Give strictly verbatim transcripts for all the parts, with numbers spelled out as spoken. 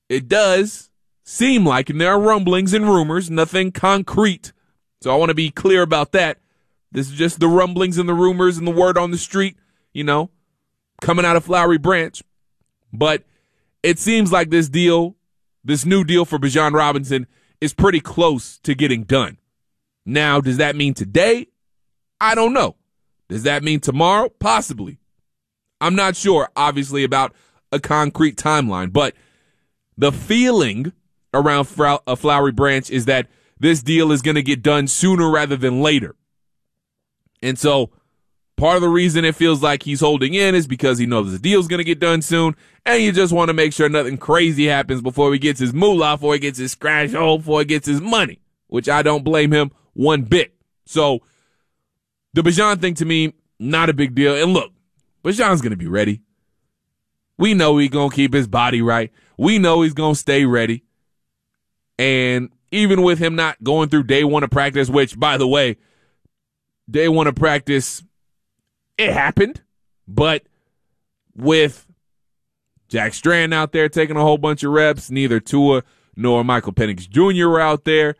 it does seem like, and there are rumblings and rumors, nothing concrete. So I want to be clear about that. This is just the rumblings and the rumors and the word on the street, you know, coming out of Flowery Branch. But it seems like this deal, this new deal for Bijan Robinson is pretty close to getting done. Now, does that mean today? I don't know. Does that mean tomorrow? Possibly. I'm not sure, obviously, about a concrete timeline, but the feeling around a Flowery Branch is that this deal is going to get done sooner rather than later. And so part of the reason it feels like he's holding in is because he knows the deal's going to get done soon, and you just want to make sure nothing crazy happens before he gets his moolah, before he gets his scratch hole, before he gets his money, which I don't blame him one bit. So the Bijan thing to me, not a big deal. And look, Bijan's going to be ready. We know he's going to keep his body right. We know he's going to stay ready. And even with him not going through day one of practice, which, by the way, day one of practice, it happened. But with Jack Strand out there taking a whole bunch of reps, neither Tua nor Michael Penix Junior were out there.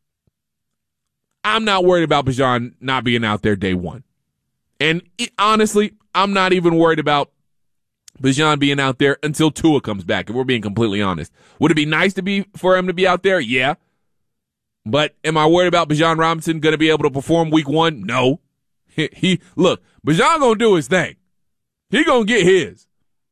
I'm not worried about Bijan not being out there day one. And it, honestly, I'm not even worried about Bijan being out there until Tua comes back, if we're being completely honest. Would it be nice to be for him to be out there? Yeah. But am I worried about Bijan Robinson going to be able to perform week one? No. He, he look, Bijan going to do his thing. He going to get his.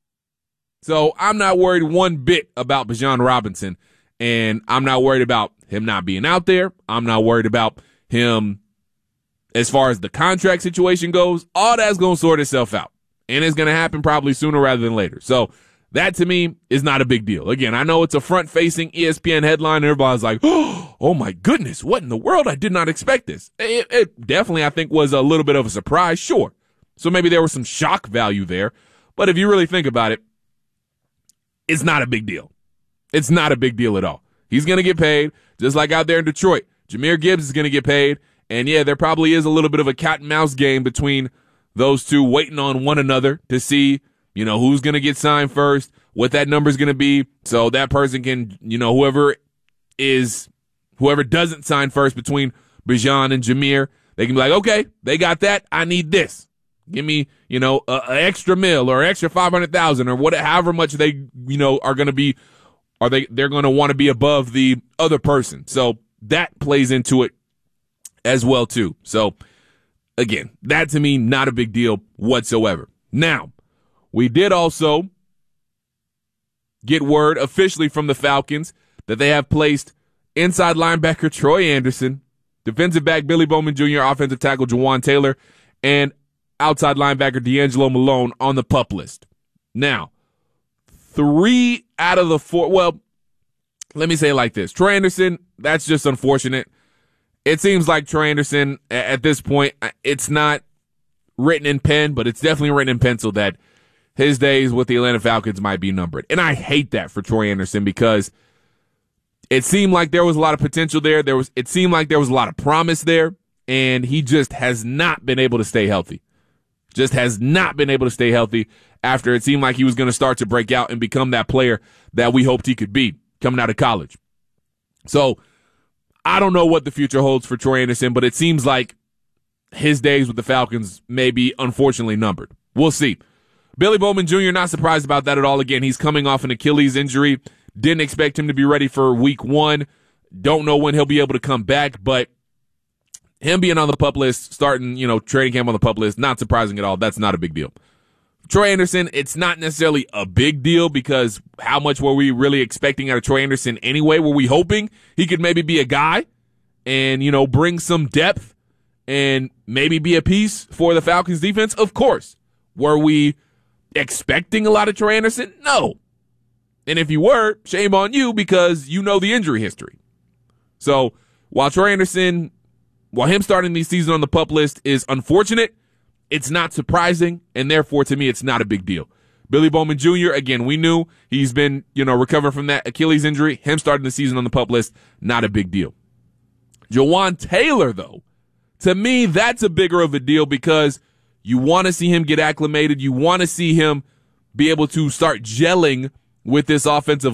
So I'm not worried one bit about Bijan Robinson, and I'm not worried about him not being out there. I'm not worried about him as far as the contract situation goes. All that's going to sort itself out, and it's going to happen probably sooner rather than later. So that, to me, is not a big deal. Again, I know it's a front-facing E S P N headline, and everybody's like, oh, my goodness, what in the world? I did not expect this. It, it definitely, I think, was a little bit of a surprise, sure. So maybe there was some shock value there. But if you really think about it, it's not a big deal. It's not a big deal at all. He's going to get paid, just like out there in Detroit. Jahmyr Gibbs is going to get paid. And, yeah, there probably is a little bit of a cat and mouse game between those two, waiting on one another to see, you know, who's going to get signed first, what that number is going to be. So that person can, you know, whoever is, whoever doesn't sign first between Bijan and Jahmyr, they can be like, okay, they got that. I need this. Give me, you know, an extra mil or extra five hundred thousand or whatever, however much they, you know, are going to be, are they, they're going to want to be above the other person. So that plays into it as well, too. So again, that to me, not a big deal whatsoever. Now, we did also get word officially from the Falcons that they have placed inside linebacker Troy Anderson, defensive back Billy Bowman Junior, offensive tackle Jawan Taylor, and outside linebacker D'Angelo Malone on the PUP list. Now, three out of the four, well, let me say it like this. Troy Anderson, that's just unfortunate. It seems like Troy Anderson, at this point, it's not written in pen, but it's definitely written in pencil that his days with the Atlanta Falcons might be numbered. And I hate that for Troy Anderson because it seemed like there was a lot of potential there. There was, it seemed like there was a lot of promise there, and he just has not been able to stay healthy. Just has not been able to stay healthy after it seemed like he was going to start to break out and become that player that we hoped he could be coming out of college. So I don't know what the future holds for Troy Anderson, but it seems like his days with the Falcons may be unfortunately numbered. We'll see. Billy Bowman Junior, not surprised about that at all. Again, he's coming off an Achilles injury. Didn't expect him to be ready for week one. Don't know when he'll be able to come back, but him being on the PUP list, starting, you know, training camp on the PUP list, not surprising at all. That's not a big deal. Troy Anderson, it's not necessarily a big deal because how much were we really expecting out of Troy Anderson anyway? Were we hoping he could maybe be a guy and, you know, bring some depth and maybe be a piece for the Falcons defense? Of course. Were we expecting a lot of Troy Anderson? No. And if you were, shame on you because you know the injury history. So while Troy Anderson, while him starting the season on the PUP list is unfortunate, it's not surprising, and therefore, to me, it's not a big deal. Billy Bowman Junior, again, we knew he's been, you know, recovering from that Achilles injury. Him starting the season on the PUP list, not a big deal. Jawan Taylor, though, to me, that's a bigger of a deal because you want to see him get acclimated. You want to see him be able to start gelling with this offensive